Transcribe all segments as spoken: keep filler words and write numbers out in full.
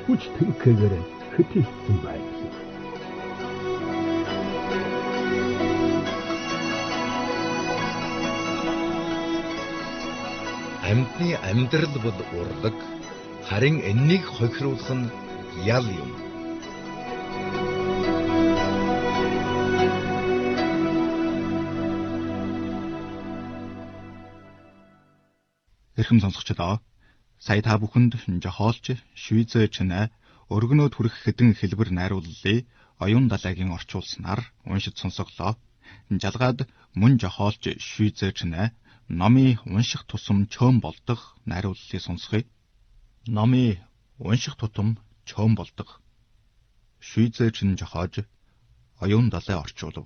хүч тэнхээгээр хэтэлсэн байлаа. Амьтны амьдрал бол урлаг, харин энэнийг хохируулах нь ял юм. Эрхэм сонсогчдоо, сая та бүхэнд жохоолч Швейцарч нэ өргөнөд хүрэх хэдэн хэлбэр найрууллыг оюун далайгийн орчуулснаар уншиж сонсоглоо. Жалгаад мөн жохоолч Швейцарч нэ номын унших тусам чөөн болдог найрууллыг сонсгоё. Номын унших тутам чөөн болдог. Швейцарч нь жохоож оюун далай орчуулв.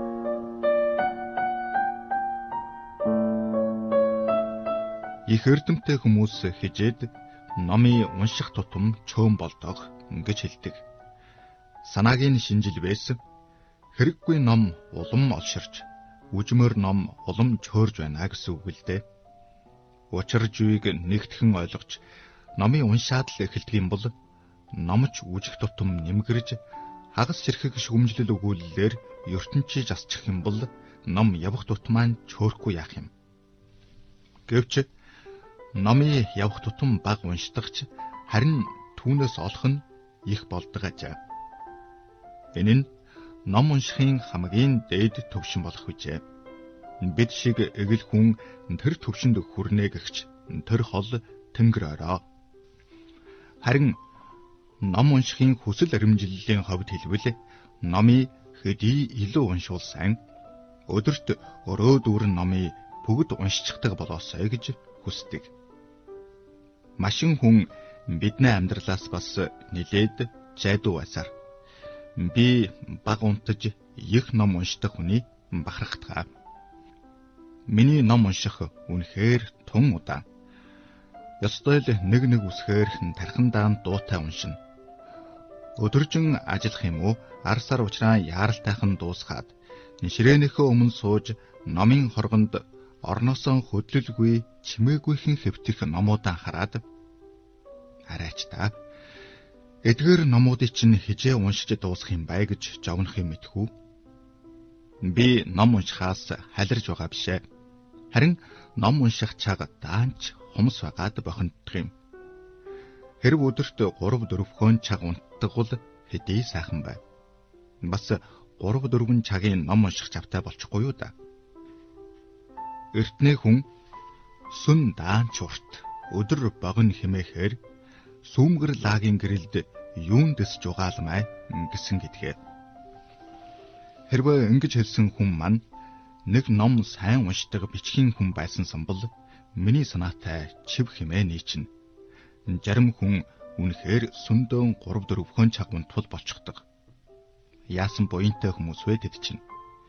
Их эрдэмтэй хүмүүс хижээд номын унших тутам чөөн болдог гэж хэлдэг. Санаагийн шинжилвээс хэрэггүй ном улам олширч, үжмөр ном улам чөөрж байна гэсэн үг л дээ. Учир жүйг нэгтгэн ойлгож, номын уншаад л эхэлдэг юм бол номч үжих тутам нэмгэрж, хагас ширхэг шүмжлэл өгүүлэлээр ертөнцийг засчих юм бол ном явах тутмаа чөөрөхгүй яах юм. Гэвч номын явах тутам баг уншдагч харин түүнээс олох нь их болдог ажээ. Энэ нь ном уншихын хамгийн дээд төвшин болох үжээ. Бид шиг эгэл хүн тэр төвшөнд хүрнэ гэгч тэр хол тэнгэр ороо. Харин ном уншихын хүсэл эрмжиллийн хувьд хэлбэл номыг хэдий илүү уншвал сайн, өдөрт өрөө дүүрэн номыг бүгд уншчихдаг болоосой гэж хүсдэг. Машин хүн бидний амьдралаас бас нилээд жайдуу байсаар би баг унтаж их ном уншдаг хүний бахархтгаа. Миний ном унших үнэхээр тун удаан. Ёстой л нэг нэг үсгээр тархандаа дуутай уншина. Өдөржин ажиллах юм уу, ар сар учраа яаралтайхан дуусгаад ширээнийхөө өмнө сууж номын хоргонд орноосоо хөдлөлгүй чимээгүйхэн хэвтэх номуудаа хараад арайч та эдгээр номуудыг чинь хижээ уншиж дуусах юм бай гэж жовнох юм мэдхүү. Би ном уншихаас халирж байгаа бишээ. Харин ном унших чаг даанч хумс байгаад бохинддаг юм. Хэрв өдөрт гурав дөрвөн цаг унтдаг бол хэдий сайхан бай. Бас гурав дөрвөн цагийн ном унших чавтай болчихгүй юу да. Эртний хүн сүн даанч урт өдөр богино хэмээхээр сүүмгэр лагийн гэрэлд юун дэс жугаалмай гэсэн гэдгээ. Хэрвээ ингэж хэлсэн хүн маань нэг ном сайн уншдаг бичгийн хүн байсан бол миний санаатай чив хэмээ нийчнэ. Зарим хүн үнэхээр сүндөн гурав дөрвөн цаг унтвал болчихдог. Яасан буянтай хүмүүс вэ тэд чинь.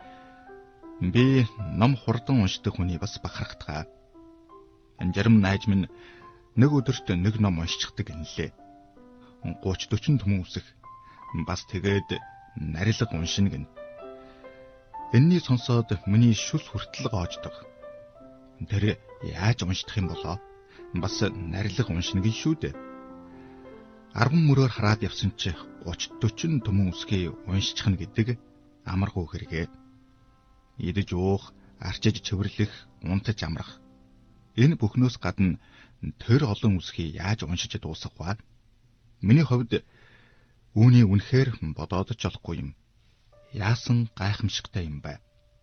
Би ном хурдан уншдаг хүний бас бахархтгаа. Зарим найз минь нэг өдөрт нэг ном уншчихдаг гинлээ. гуйч дөрвөн түмэн үсэх бас тэгээд нарилга уншина гин. Энэний сонсоод миний шүс хүртэл гоождог. Тэр яаж уншдах юм болоо? Бас нарилга уншина гин шүү дээ. Арван мөрөөр хараад явсан чи гуйч дөрвөн түмэн үсгийг уншчихна гэдэг амаргүй хэрэгээ. Идэж уух, арчиж цэвэрлэх, унтаж амрах. Энэ бүхнөөс гадна тэр олон үсгийг яаж уншиж дуусгах вэ? Миний хувьд үүний үнэхээр бодоод ч олохгүй юм. Яасан гайхамшигтай юм бэ?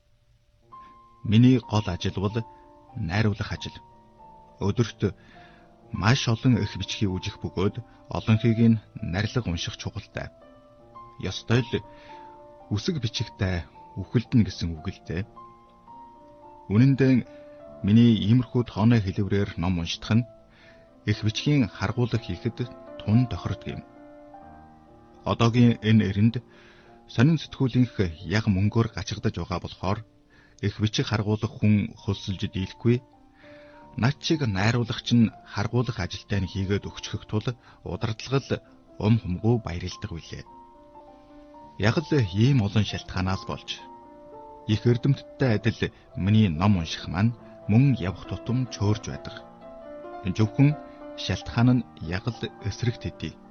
Миний гол ажил бол найруулах ажил. Өдөрт маш олон их бичгийг үжих бөгөөд олонхийг нь нарилга унших чухалтай. Ёстой л үсэг бичигтэй үхэлдэн гэсэн үг л дээ. Үнэн дээр миний иймэрхүү тооны хэлбэрээр ном уншдах нь их бичгийн харгуулга хийхэд тун тохирдог юм. Одоогийн энэ эрэнд сонин сэтгүүлийнх яг мөнгөөр гачигдаж байгаа болохоор их бичих харгуулга хүн хөлсөлж дийлэхгүй. Над чиг найруулагч нь харгуулах ажилтай нь хийгээд өгчхөх тул удирдлагал ум хумгүй баярлдаг билээ. Яг л ийм олон шалтгаанаас болж их эрдэмтдтэй адил миний ном унших маань мөн явах тутам чөөрж байдаг. Зөвхөн шалтгаан нь яг л эсрэг төдий.